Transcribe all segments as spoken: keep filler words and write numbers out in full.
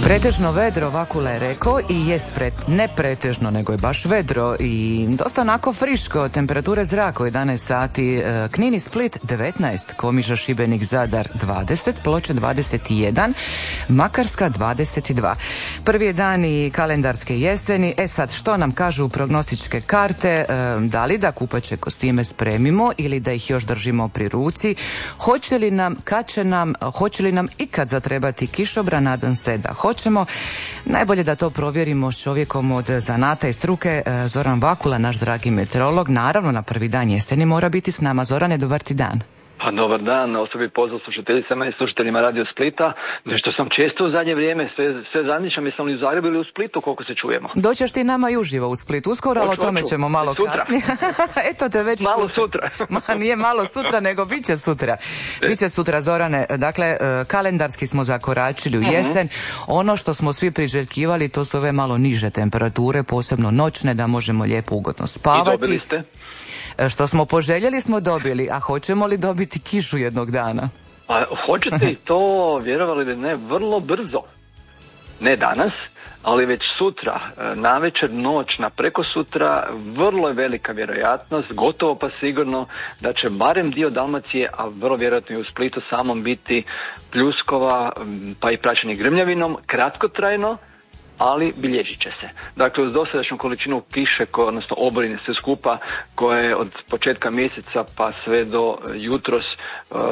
Pretežno vedro, Vakula je rekao, i jest pre, ne pretežno, nego je baš vedro i dosta onako friško. Temperature zraka u jedanaest sati, Knin i Split devetnaest, Komiža, Šibenik, Zadar dvadeset, Ploče dvadeset jedan, Makarska dvadeset dva. Prvi je dan i kalendarske jeseni. E sad, što nam kažu prognostičke karte? Da li da kupaće kostime spremimo ili da ih još držimo pri ruci? Hoće li nam, kad će nam, hoće li nam ikad zatrebati kišobran? Nadam se da hoćemo. Najbolje da to provjerimo s čovjekom od zanata i struke. Zoran Vakula, naš dragi meteorolog, naravno na prvi dan jeseni mora biti s nama. Zorane, dobar ti dan. Pa dobar dan, osobi pozdrav slušateljicama i slušateljima Radio Splita. Nešto sam često u zadnje vrijeme, sve, sve zaničam, jesam li u Zagrebu ili u Splitu, koliko se čujemo. Doćeš ti nama i uživo u Split uskoro, ali o tome ćemo malo sutra. kasnije. Eto te već malo sutra. sutra. Ma nije malo sutra, nego bit će sutra. Biće sutra, Zorane. Dakle, kalendarski smo zakoračili u jesen. Ono što smo svi priželjkivali, to su ove malo niže temperature, posebno noćne, da možemo lijepo ugodno spavati. I dobili ste? Što smo poželjeli smo dobili, a hoćemo li dobiti kišu jednog dana? A hoćete i to, vjerovali ili ne, vrlo brzo. Ne danas, ali već sutra, navečer, noć, na preko sutra, vrlo je velika vjerojatnost, gotovo pa sigurno, da će barem dio Dalmacije, a vrlo vjerojatno i u Splitu samom, biti pljuskova, pa i praćeni grmljavinom, kratkotrajno, ali bilježit će se. Dakle, uz dosadašnju količinu kiše, ko, odnosno oborine sve skupa, koje je od početka mjeseca pa sve do jutros uh,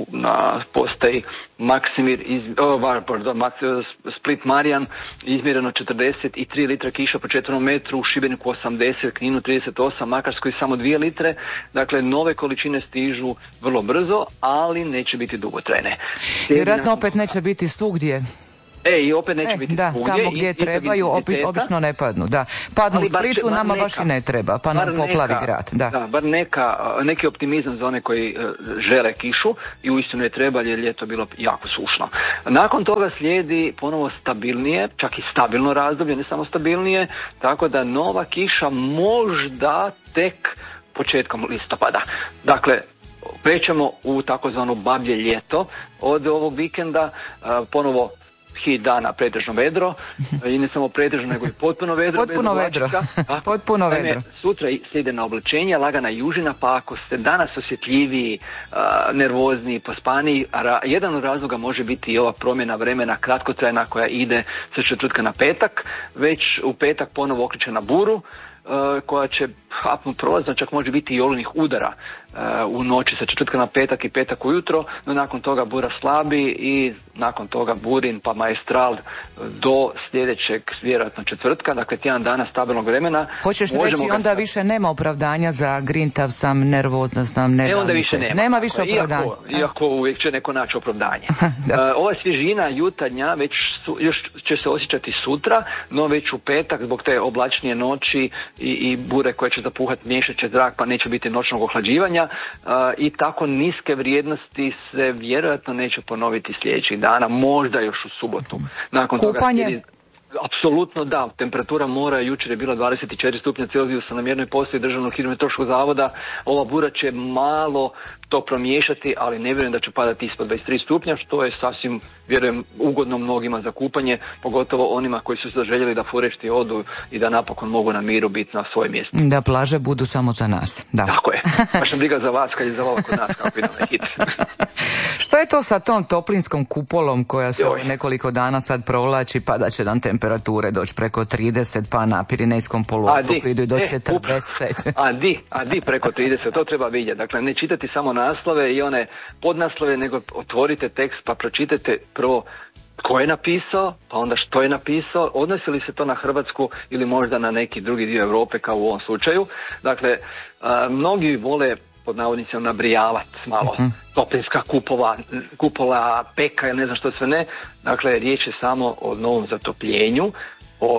na postaji Maksimir, iz, oh, pardon, Split Marijan, izmjereno četrdeset tri litra kiša po četvrnom metru, u Šibeniku osamdeset, Kninu trideset osam, Makarskoj samo dvije litre. Dakle, nove količine stižu vrlo brzo, ali neće biti dugotrajne. Vjerojatno opet neće biti svugdje. E, i opet neće e, biti da, svugdje. Tamo gdje trebaju, obi, obično ne padnu, da. Padnu u Splitu, nama neka, baš i ne treba, pa nam poplavi neka, grad. Da, da bar neka, neki optimizam za one koji uh, žele kišu i uistinu je treba, jer je ljeto bilo jako sušno. Nakon toga slijedi ponovo stabilnije, čak i stabilno razdoblje, ne samo stabilnije, tako da nova kiša možda tek početkom listopada. Dakle, krećemo u takozvano bablje ljeto od ovog vikenda, uh, ponovo hit dana pretežno vedro, i ne samo pretežno, nego i potpuno vedro. Potpuno vedro. potpuno vedro. Naime, sutra se ide na oblačenje, lagana južina, pa ako ste danas osjetljiviji, uh, nervozni, pospaniji, ra- jedan od razloga može biti i ova promjena vremena kratkotrajna koja ide sa četvrtka na petak, već u petak ponovo okreće na buru, Uh, koja će prolazna, čak može biti i olujnih udara uh, u noći sa četvrtka na petak i petak ujutro, no nakon toga bura slabi i nakon toga burin pa maestral do sljedećeg vjerojatno četvrtka, dakle tjedan dana stabilnog vremena. Hoćeš reći onda ga... više nema opravdanja za grintav sam, nervozna sam, ne, ne onda više nema. Nema više opravdanja. Iako, iako uvijek će neko naći opravdanje. uh, ova svježina jutarnja već su, još će se osjećati sutra, no već u petak zbog te oblačnije noći I, i bure koje će zapuhati miješat će zrak, pa neće biti noćnog ohlađivanja, uh, i tako niske vrijednosti se vjerojatno neće ponoviti sljedećih dana, možda još u subotu. Nakon Kupanje? Toga slijedi, apsolutno da, temperatura mora jučer je bila dvadeset četiri stupnja Celzijusa na mjernoj postaji Državnog hidrometeorološkog zavoda. Ova bura će malo to promiješati, ali ne vjerujem da će padati ispod dvadeset tri stupnja, što je sasvim, vjerujem, ugodno mnogima za kupanje, pogotovo onima koji su se zaželjeli da furešti odu i da napokon mogu na miru biti na svoje mjesto. Da plaže budu samo za nas. Da. Tako je. Baš nam briga za vas kad je za ovo kod nas, kako ide ovaj hit. Što je to sa tom toplinskom kupolom koja se Joj. nekoliko dana sad provlači, pa da će nam temperature doći preko trideset, pa na Pirinejskom poluotoku idu i do e, četrdeset. A di, a di preko trideset, to treba vidjeti. Dakle, ne čitati samo naslove i one podnaslove, nego otvorite tekst pa pročitajte prvo tko je napisao, pa onda što je napisao, odnosi li se to na Hrvatsku ili možda na neki drugi dio Europe kao u ovom slučaju. Dakle, a, mnogi vole pod navodnicima nabrijavati malo, uh-huh. toplinska kupola, kupola, peka ili ne znam što sve ne. Dakle, riječ je samo o novom zatopljenju, o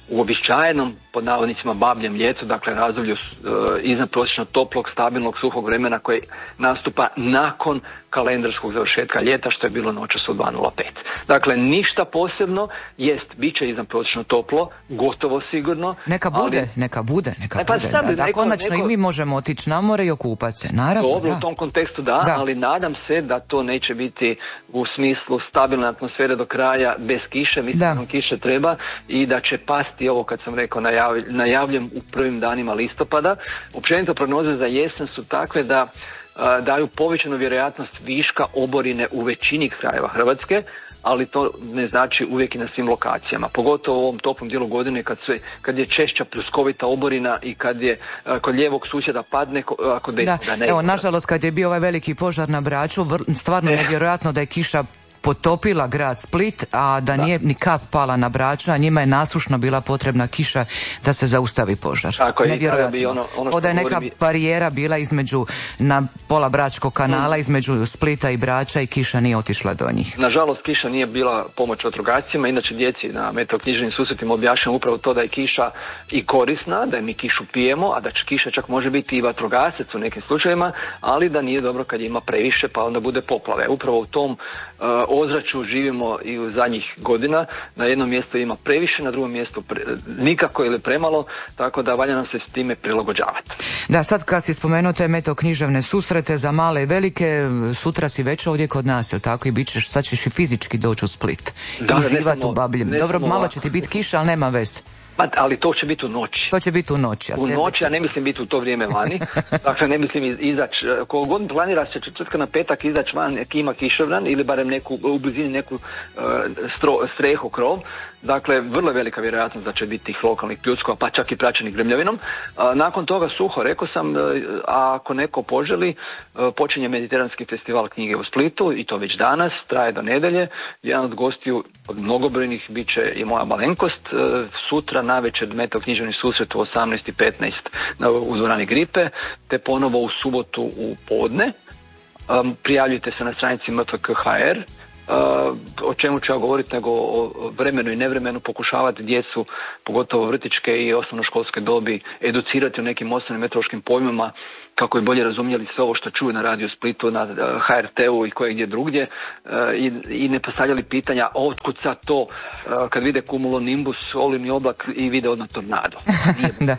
uobičajenom, pod navodnicima, babljem ljetu, dakle razdoblju e, iznad prosječno toplog, stabilnog, suhog vremena koje nastupa nakon kalendarskog završetka ljeta, što je bilo noćas u dva nula pet. Dakle, ništa posebno, jest, bit će iznad prosječno toplo, gotovo sigurno. Neka bude, ali, neka bude, neka pa, bude. Da, da, da konačno neko, i mi možemo otići na more i okupat se, naravno. Dobro, da. U tom kontekstu da, da, ali nadam se da to neće biti u smislu stabilne atmosfere do kraja, bez kiše, mislim da nam kiše treba i da će pasti ovo, kad sam rekao, najav, najavljujem u prvim danima listopada. Općenito prognoze za jesen su takve da a, daju povećanu vjerojatnost viška oborine u većini krajeva Hrvatske, ali to ne znači uvijek i na svim lokacijama. Pogotovo u ovom toplom dijelu godine kad, sve, kad je češća pljuskovita oborina i kad je a, kod lijevog susjeda padne, ako desno da ne. Evo, nažalost, kad je bio ovaj veliki požar na Braču, stvarno nevjerojatno da je kiša potopila grad Split, a da, da nije ni kap pala na Braču, a njima je nasušno bila potrebna kiša da se zaustavi požar. Tako je, nevjerojatno. Bi ono, ono što da je neka govorim... barijera bila između, na pola Bračkog kanala, mm. između Splita i Brača i kiša nije otišla do njih. Nažalost, kiša nije bila pomoć vatrogascima, inače djeci na meteoknjižnim susretima objašnjam upravo to da je kiša i korisna, da mi kišu pijemo, a da će kiša čak može biti i vatrogasac u nekim slučajevima, ali da nije dobro kad ima previše pa onda bude poplave. Upravo u tom uh, ozračju živimo i u zadnjih godina. Na jednom mjestu ima previše, na drugom mjestu pre, nikako ili premalo, tako da valja nam se s time prilagođavati. Da, sad kad si spomenuo te meteoknjiževne susrete za male i velike, sutra si već ovdje kod nas, jel tako? I bit ćeš, sad ćeš i fizički doći u Split. Da, i uživati u babljem. Dobro, malo će ti biti kiša, ali nema veze. Pa, ali to će biti u noći. To će biti u noći. U noći, a ne mislim biti u to vrijeme vani. Dakle, ne mislim izaći. Koliko god planira se četvrtka na petak izaći van, ima kišovran ili barem neku, u blizini neku uh, stro, strehu, krov. Dakle, vrlo velika vjerojatnost da će biti tih lokalnih pljuskova, pa čak i praćenih grmljavinom. Uh, nakon toga suho, rekao sam, uh, a ako neko poželi, uh, počinje Mediteranski festival knjige u Splitu i to već danas, traje do nedelje. Jedan od gostiju od mnogobrojnih bit će i moja malenkost. Uh, sutra navečer meteoknjiževni susret u osamnaest i petnaest u dvorani Gripe, te ponovo u subotu u podne. Um, prijavljujte se na stranici M F K H R. Uh, o čemu ću ja govoriti, nego o vremenu i nevremenu, pokušavati djecu, pogotovo vrtićke i osnovnoškolske dobi, educirati o nekim osnovnim meteorološkim pojmima kako bi bolje razumjeli sve ovo što čuju na radiju Splitu, na H R T-u i koje gdje drugdje uh, i, i ne postavljali pitanja otkud sad to uh, kad vide cumulonimbus, olivni oblak i vide odmah tornado. Da.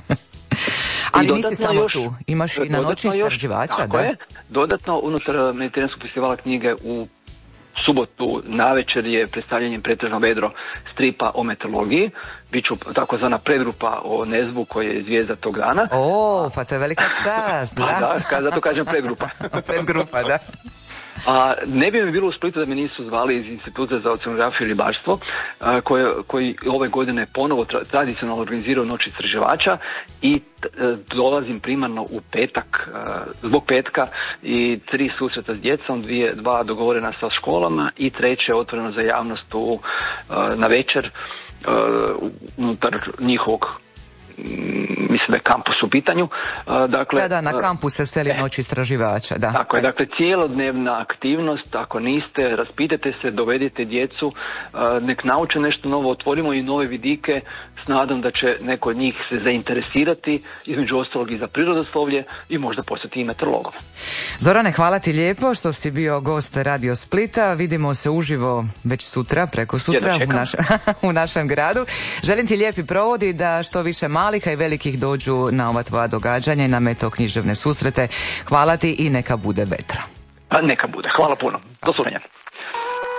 Ali nisi samo još, tu, imaš i na noći istraživača, da? Je, dodatno unutar Mediteranskog festivala knjige u subotu navečer je predstavljanje Pretežno vedro stripa o meteorologiji. Biću takozvana predgrupa o Nezbu koji je zvijezda tog dana. O, pa to je velika čast, da? Pa da, zato kažem predgrupa. Predgrupa, da. A ne bi mi bilo u Splitu da me nisu zvali iz Instituta za oceanografiju i ribarstvo, a, koje, koji ove godine ponovo tra, tradicionalno organizirao noć istraživača i t, dolazim primarno u petak, a, zbog petka i tri susreta s djecom, dvije, dva dogovorena sa školama i treće otvoreno za javnost u, a, na večer a, unutar njihovog, mislim da je kampus u pitanju. Dakle, da, da, na kampu se seli noć istraživača, da. Tako je, dakle, cijelodnevna aktivnost, ako niste, raspitajte se, dovedite djecu, nek nauče nešto novo, otvorimo i nove vidike s nadom da će neko od njih se zainteresirati, između ostalog i za prirodoslovlje i možda postati i meteorologom. Zorane, hvala ti lijepo što si bio gost Radio Splita. Vidimo se uživo već sutra, preko sutra u, naš, u našem gradu. Želim ti lijepi provodi da što više malih i velikih dođu na ova tvoja događanja i na meteoknjiževne susrete. Hvala ti i neka bude vetra. A neka bude. Hvala puno. Do slušanja.